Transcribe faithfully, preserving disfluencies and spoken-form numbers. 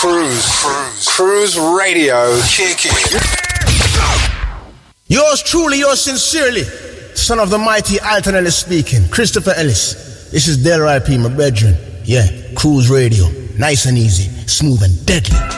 Cruise. Cruise. Cruise Radio. Kick it. Yours truly, yours sincerely, son of the mighty Alton Ellis speaking, Christopher Ellis. This is Del R I P, my brethren. Yeah, Cruise Radio. Nice and easy, smooth and deadly.